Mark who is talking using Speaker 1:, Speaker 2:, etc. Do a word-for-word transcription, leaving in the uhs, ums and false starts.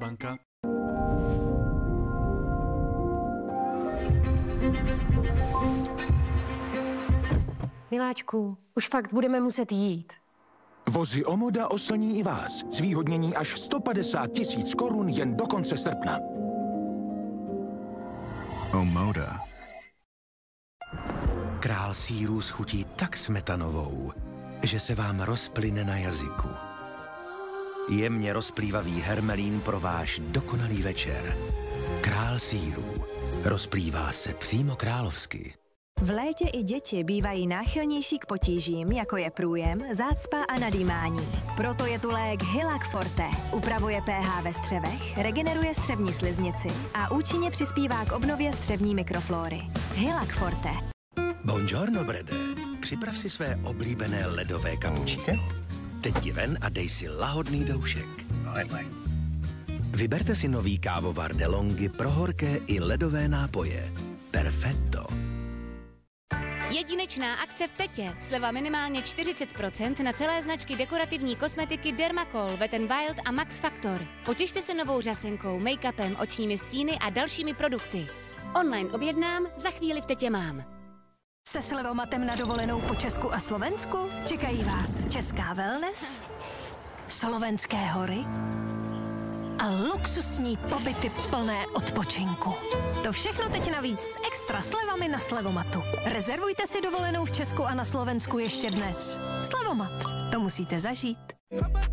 Speaker 1: banka.
Speaker 2: Miláčku, už fakt budeme muset jít.
Speaker 3: Vozy Omoda oslní i vás. Zvýhodnění až sto padesát tisíc korun jen do konce srpna.
Speaker 1: Omoda.
Speaker 4: Král sýrů schutí tak smetanovou, že se vám rozplyne na jazyku. Jemně rozplývavý hermelín pro váš dokonalý večer. Král sýrů. Rozplývá se přímo královsky.
Speaker 5: V létě i děti bývají náchylnější k potížím, jako je průjem, zácpa a nadýmání. Proto je tu lék Hylac Forte. Upravuje pH ve střevech, regeneruje střevní sliznici a účinně přispívá k obnově střevní mikroflóry. Hylac Forte.
Speaker 4: Buongiorno, Brede. Připrav si své oblíbené ledové kapučíno. Teď ti ven a dej si lahodný doušek. Vyberte si nový kávovar DeLonghi pro horké i ledové nápoje. Perfetto.
Speaker 6: Jedinečná akce v Tetě. Sleva minimálně čtyřicet procent na celé značky dekorativní kosmetiky Dermacol, Wet n Wild a Max Factor. Potěšte se novou řasenkou, make-upem, očními stíny a dalšími produkty. Online objednám, za chvíli v Tetě mám.
Speaker 5: Se slevomatem na dovolenou po Česku a Slovensku čekají vás česká wellness, slovenské hory a luxusní pobyty plné odpočinku. To všechno teď navíc s extra slevami na Slevomatu. Rezervujte si dovolenou v Česku a na Slovensku ještě dnes. Slevomat, to musíte zažít.